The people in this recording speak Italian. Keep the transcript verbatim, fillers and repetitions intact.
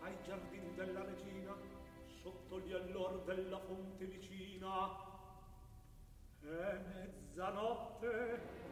ai giardini della regina, sotto gli allor della fonte vicina. È mezzanotte,